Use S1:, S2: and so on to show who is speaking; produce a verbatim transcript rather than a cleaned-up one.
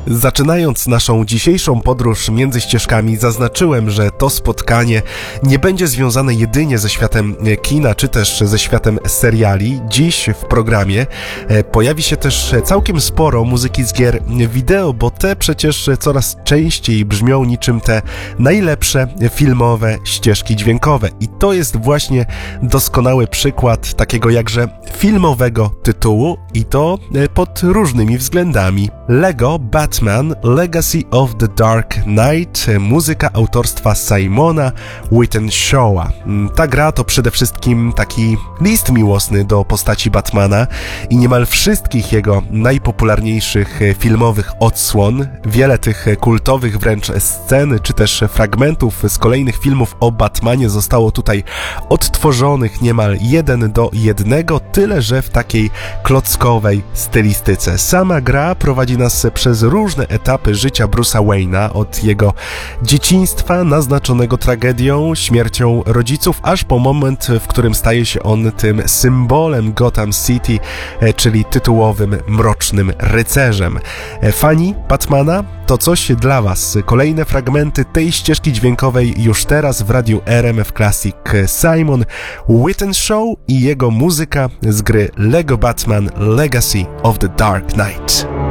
S1: Zaczynając naszą dzisiejszą podróż między ścieżkami, zaznaczyłem, że to spotkanie nie będzie związane jedynie ze światem kina, czy też ze światem seriali. Dziś w programie pojawi się też całkiem sporo muzyki z gier wideo, bo te przecież coraz częściej brzmią niczym te najlepsze filmowe ścieżki dźwiękowe. I to jest właśnie doskonały przykład takiego jakże filmowego tytułu i to pod różnymi względami. Lego Batman Legacy of the Dark Knight, muzyka autorstwa Simona Wittenshawa. Ta gra to przede wszystkim taki list miłosny do postaci Batmana i niemal wszystkich jego najpopularniejszych filmowych odsłon. Wiele tych kultowych wręcz scen, czy też fragmentów z kolejnych filmów o Batmanie zostało tutaj odtworzonych niemal jeden do jednego, tyle że w takiej klockowej stylistyce. Sama gra prowadzi nas przez różne etapy życia Bruce'a Wayne'a, od jego dzieciństwa naznaczonego tragedią, śmiercią rodziców, aż po moment, w którym staje się on tym symbolem Gotham City, czyli tytułowym mrocznym rycerzem. Fani Batmana? To coś dla Was. Kolejne fragmenty tej ścieżki dźwiękowej już teraz w radiu R M F Classic. Simon Wittenshaw i jego muzyka z gry Lego Batman Legacy of the Dark Knight.